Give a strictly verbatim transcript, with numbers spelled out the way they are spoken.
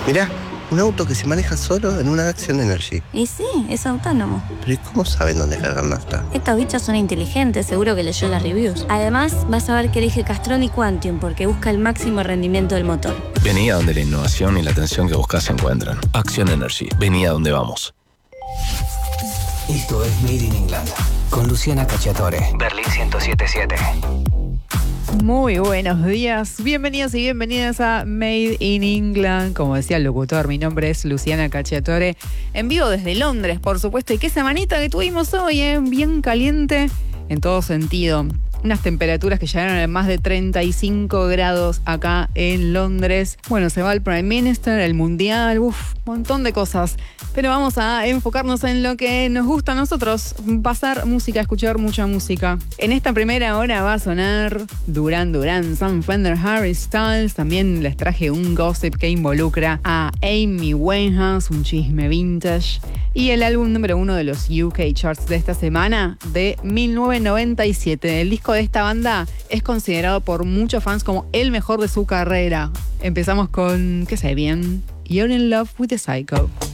Mirá, un auto que se maneja solo en una Action Energy. Y sí, es autónomo. Pero ¿y cómo saben dónde cargar nafta? Estos bichos son inteligentes, seguro que leyó las reviews. Además, vas a ver que elige Castrol y Quantium porque busca el máximo rendimiento del motor. Vení a donde la innovación y la atención que buscas se encuentran. Action Energy. Vení a donde vamos. Esto es Made in England con Luciana Cacciatore. Berlín ciento siete punto siete. Muy buenos días, bienvenidos y bienvenidas a Made in England. Como decía el locutor, mi nombre es Luciana Cacciatore, en vivo desde Londres, por supuesto. Y qué semanita que tuvimos hoy, ¿eh? Bien caliente en todo sentido. Unas temperaturas que llegaron a más de treinta y cinco grados acá en Londres. Bueno, se va el Prime Minister, el Mundial, uff, un montón de cosas. Pero vamos a enfocarnos en lo que nos gusta a nosotros, pasar música, escuchar mucha música. En esta primera hora va a sonar Duran Duran, Sam Fender, Harry Styles. También les traje un gossip que involucra a Amy Winehouse, un chisme vintage. Y el álbum número uno de los U K Charts de esta semana, de mil novecientos noventa y siete. El disco de esta banda es considerado por muchos fans como el mejor de su carrera. Empezamos con, ¿qué sé bien? You're in Love with a Psycho.